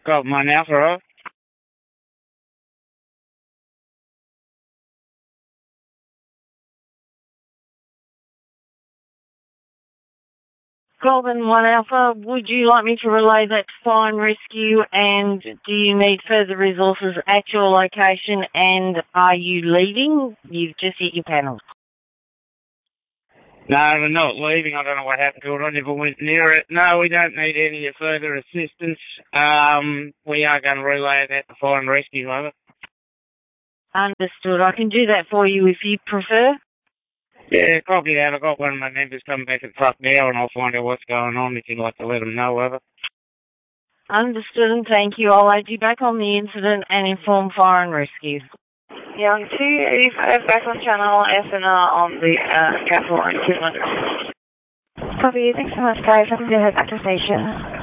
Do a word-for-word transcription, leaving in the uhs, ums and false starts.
got my now, right? Golden One Alpha, would you like me to relay that to Fire and Rescue, and do you need further resources at your location, and are you leaving? You've just hit your panel. No, we're not leaving. I don't know what happened to it. I never went near it. No, we don't need any further assistance. Um, we are going to relay that to Fire and Rescue, over. Understood. I can do that for you if you prefer. Yeah, copy that. I've got one of my members coming back in the truck now, and I'll find out what's going on if you'd like to let them know, over. Understood, and thank you. I'll add you back on the incident and inform Fire and Rescue. Young two eighty-five back on channel, S N R on the uh, Capital One two hundred. Copy. Thanks so much, guys. I'm going to head back to station.